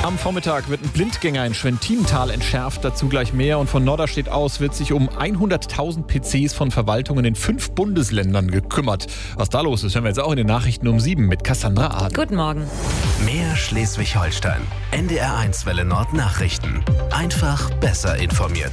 Am Vormittag wird ein Blindgänger in Schwentintal entschärft, dazu gleich mehr. Und von Norderstedt aus wird sich um 100.000 PCs von Verwaltungen in 5 Bundesländern gekümmert. Was da los ist, hören wir jetzt auch in den Nachrichten um 7 mit Cassandra Adel. Guten Morgen. Mehr Schleswig-Holstein. NDR1 Welle Nord Nachrichten. Einfach besser informiert.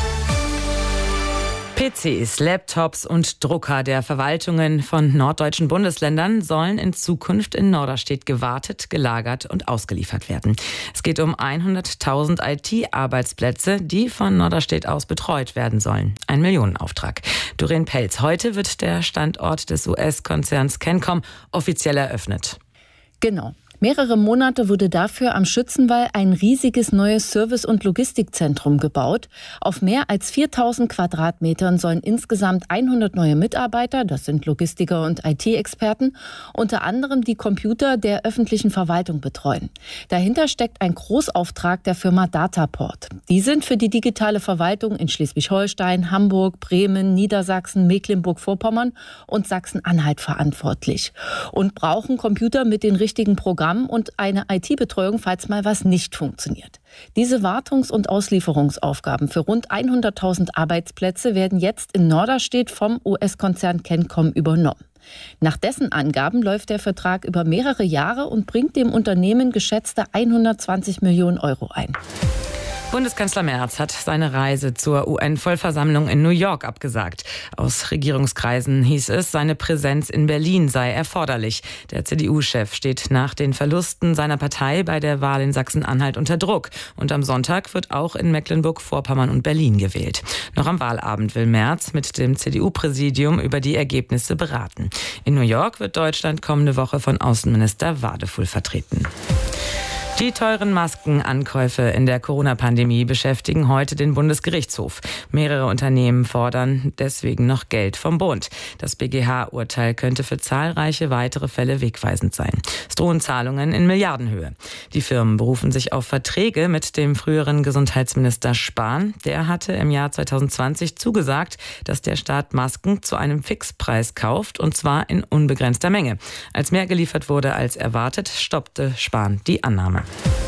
PCs, Laptops und Drucker der Verwaltungen von norddeutschen Bundesländern sollen in Zukunft in Norderstedt gewartet, gelagert und ausgeliefert werden. Es geht um 100.000 IT-Arbeitsplätze, die von Norderstedt aus betreut werden sollen. Ein Millionenauftrag. Doreen Pelz, heute wird der Standort des US-Konzerns Kencom offiziell eröffnet. Genau. Mehrere Monate wurde dafür am Schützenwall ein riesiges neues Service- und Logistikzentrum gebaut. Auf mehr als 4.000 Quadratmetern sollen insgesamt 100 neue Mitarbeiter, das sind Logistiker und IT-Experten, unter anderem die Computer der öffentlichen Verwaltung betreuen. Dahinter steckt ein Großauftrag der Firma Dataport. Die sind für die digitale Verwaltung in Schleswig-Holstein, Hamburg, Bremen, Niedersachsen, Mecklenburg-Vorpommern und Sachsen-Anhalt verantwortlich und brauchen Computer mit den richtigen Programmen und eine IT-Betreuung, falls mal was nicht funktioniert. Diese Wartungs- und Auslieferungsaufgaben für rund 100.000 Arbeitsplätze werden jetzt in Norderstedt vom US-Konzern Kencom übernommen. Nach dessen Angaben läuft der Vertrag über mehrere Jahre und bringt dem Unternehmen geschätzte 120 Millionen Euro ein. Bundeskanzler Merz hat seine Reise zur UN-Vollversammlung in New York abgesagt. Aus Regierungskreisen hieß es, seine Präsenz in Berlin sei erforderlich. Der CDU-Chef steht nach den Verlusten seiner Partei bei der Wahl in Sachsen-Anhalt unter Druck. Und am Sonntag wird auch in Mecklenburg-Vorpommern und Berlin gewählt. Noch am Wahlabend will Merz mit dem CDU-Präsidium über die Ergebnisse beraten. In New York wird Deutschland kommende Woche von Außenminister Wadefull vertreten. Die teuren Maskenankäufe in der Corona-Pandemie beschäftigen heute den Bundesgerichtshof. Mehrere Unternehmen fordern deswegen noch Geld vom Bund. Das BGH-Urteil könnte für zahlreiche weitere Fälle wegweisend sein. Es drohen Zahlungen in Milliardenhöhe. Die Firmen berufen sich auf Verträge mit dem früheren Gesundheitsminister Spahn. Der hatte im Jahr 2020 zugesagt, dass der Staat Masken zu einem Fixpreis kauft, und zwar in unbegrenzter Menge. Als mehr geliefert wurde als erwartet, stoppte Spahn die Annahme.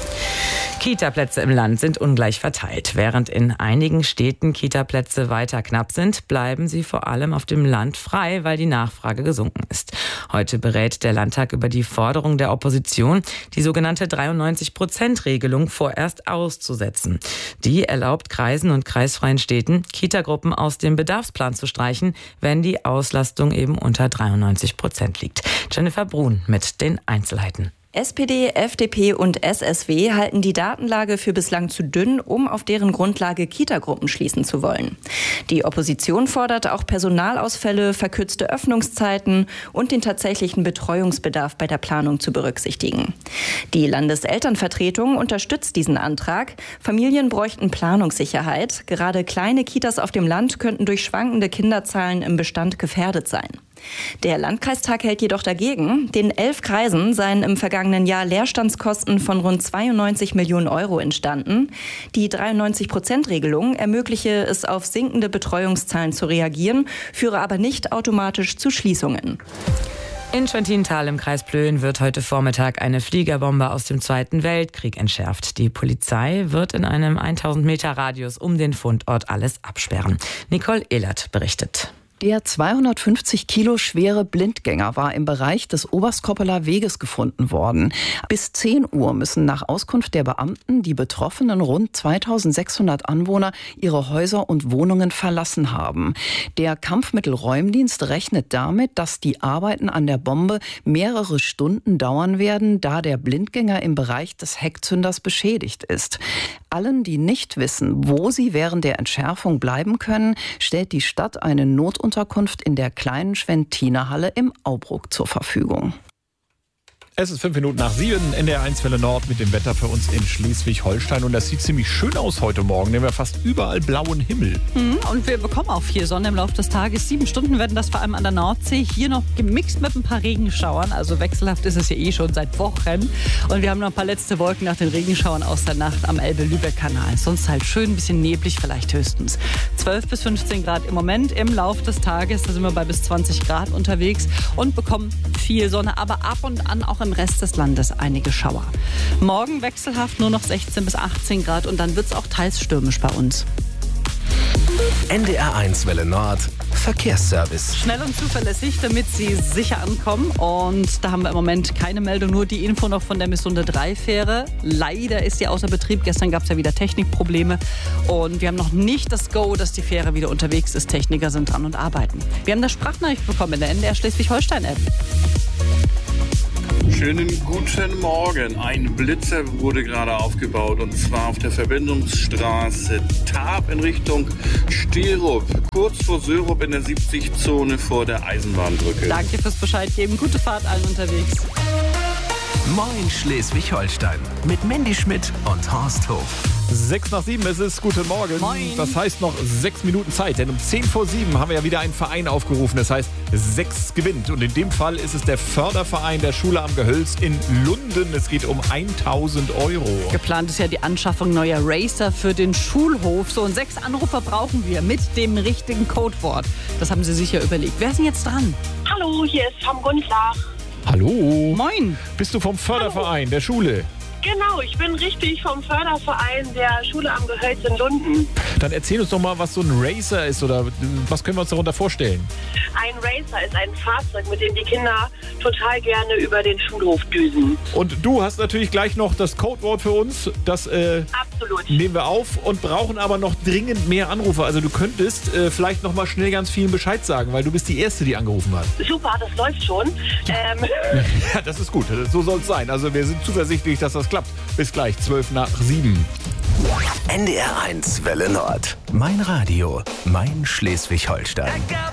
Kita-Plätze im Land sind ungleich verteilt. Während in einigen Städten Kita-Plätze weiter knapp sind, bleiben sie vor allem auf dem Land frei, weil die Nachfrage gesunken ist. Heute berät der Landtag über die Forderung der Opposition, die sogenannte 93%-Regelung vorerst auszusetzen. Die erlaubt Kreisen und kreisfreien Städten, Kitagruppen aus dem Bedarfsplan zu streichen, wenn die Auslastung eben unter 93% liegt. Jennifer Brun mit den Einzelheiten. SPD, FDP und SSW halten die Datenlage für bislang zu dünn, um auf deren Grundlage Kitagruppen schließen zu wollen. Die Opposition fordert auch Personalausfälle, verkürzte Öffnungszeiten und den tatsächlichen Betreuungsbedarf bei der Planung zu berücksichtigen. Die Landeselternvertretung unterstützt diesen Antrag. Familien bräuchten Planungssicherheit. Gerade kleine Kitas auf dem Land könnten durch schwankende Kinderzahlen im Bestand gefährdet sein. Der Landkreistag hält jedoch dagegen. Den 11 Kreisen seien im vergangenen Jahr Leerstandskosten von rund 92 Millionen Euro entstanden. Die 93%-Regelung ermögliche es, auf sinkende Betreuungszahlen zu reagieren, führe aber nicht automatisch zu Schließungen. In Schwentintal im Kreis Plön wird heute Vormittag eine Fliegerbombe aus dem Zweiten Weltkrieg entschärft. Die Polizei wird in einem 1000 Meter Radius um den Fundort alles absperren. Nicole Ehlert berichtet. Der 250 Kilo schwere Blindgänger war im Bereich des Oberstkoppeler Weges gefunden worden. Bis 10 Uhr müssen nach Auskunft der Beamten die betroffenen rund 2600 Anwohner ihre Häuser und Wohnungen verlassen haben. Der Kampfmittelräumdienst rechnet damit, dass die Arbeiten an der Bombe mehrere Stunden dauern werden, da der Blindgänger im Bereich des Heckzünders beschädigt ist. Allen, die nicht wissen, wo sie während der Entschärfung bleiben können, stellt die Stadt eine Notunterkunft in der kleinen Schwentinerhalle im Aubruck zur Verfügung. Es ist 7:05 NDR1 Welle Nord mit dem Wetter für uns in Schleswig-Holstein. Und das sieht ziemlich schön aus heute Morgen, denn wir haben fast überall blauen Himmel. Und wir bekommen auch viel Sonne im Laufe des Tages. 7 Stunden werden das vor allem an der Nordsee. Hier noch gemixt mit ein paar Regenschauern. Also wechselhaft ist es ja eh schon seit Wochen. Und wir haben noch ein paar letzte Wolken nach den Regenschauern aus der Nacht am Elbe-Lübeck-Kanal. Sonst halt schön ein bisschen neblig, vielleicht höchstens 12 bis 15 Grad im Moment. Im Laufe des Tages, da sind wir bei bis 20 Grad unterwegs und bekommen viel Sonne, aber ab und an auch im Rest des Landes einige Schauer. Morgen wechselhaft nur noch 16 bis 18 Grad und dann wird es auch teils stürmisch bei uns. NDR1 Welle Nord Verkehrsservice. Schnell und zuverlässig, damit Sie sicher ankommen. Und da haben wir im Moment keine Meldung, nur die Info noch von der Missunde 3-Fähre. Leider ist die außer Betrieb. Gestern gab es ja wieder Technikprobleme. Und wir haben noch nicht das Go, dass die Fähre wieder unterwegs ist. Techniker sind dran und arbeiten. Wir haben eine Sprachnachricht bekommen in der NDR Schleswig-Holstein-App. Schönen guten Morgen. Ein Blitzer wurde gerade aufgebaut und zwar auf der Verbindungsstraße Tarp in Richtung Sterup, kurz vor Sörup in der 70-Zone vor der Eisenbahnbrücke. Danke fürs Bescheid geben. Gute Fahrt allen unterwegs. Moin Schleswig-Holstein mit Mandy Schmidt und Horst Hof. 6:07 ist es. Guten Morgen. Moin. Das heißt noch 6 Minuten Zeit, denn um 10:07 haben wir ja wieder einen Verein aufgerufen. Das heißt, 6 gewinnt. Und in dem Fall ist es der Förderverein der Schule am Gehölz in Lunden. Es geht um 1.000 Euro. Geplant ist ja die Anschaffung neuer Racer für den Schulhof. So, und 6 Anrufer brauchen wir mit dem richtigen Codewort. Das haben Sie sicher überlegt. Wer ist denn jetzt dran? Hallo, hier ist vom Gundlach. Hallo. Moin. Bist du vom Förderverein der Schule? Genau, ich bin richtig vom Förderverein der Schule am Gehölz in Lunden. Dann erzähl uns doch mal, was so ein Racer ist oder was können wir uns darunter vorstellen? Ein Racer ist ein Fahrzeug, mit dem die Kinder total gerne über den Schulhof düsen. Und du hast natürlich gleich noch das Codewort für uns. Das Absolut. nehmen wir auf und brauchen aber noch dringend mehr Anrufer. Also du könntest vielleicht noch mal schnell ganz vielen Bescheid sagen, weil du bist die Erste, die angerufen hat. Super, das läuft schon. Ja, das ist gut. So soll es sein. Also wir sind zuversichtlich, dass das klappt. Bis gleich, 7:12. NDR1 Welle Nord. Mein Radio, mein Schleswig-Holstein.